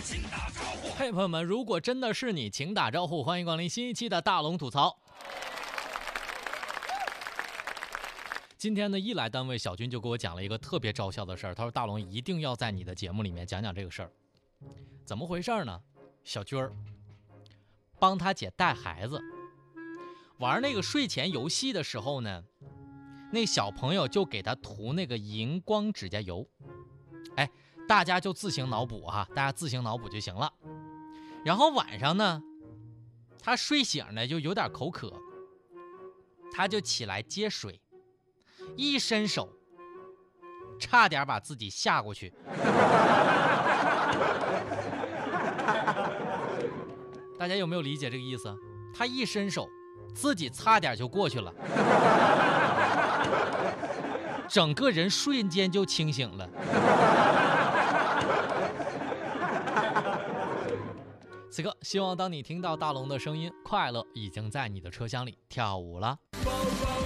嘿，朋友们，如果真的是你，请打招呼，欢迎光临新一期的大龙吐槽。今天呢，一来单位，小军就给我讲了一个特别招笑的事儿。他说：“大龙一定要在你的节目里面讲讲这个事儿，怎么回事呢？小军儿帮他姐带孩子玩那个睡前游戏的时候呢，那小朋友就给他涂那个荧光指甲油。哎，大家就自行脑补哈，大家自行脑补就行了。然后晚上呢，他睡醒呢就有点口渴，他就起来接水。”一伸手，差点把自己吓过去。大家有没有理解这个意思？他一伸手，自己差点就过去了，整个人瞬间就清醒了。此刻，希望当你听到大龙的声音，快乐已经在你的车厢里跳舞了。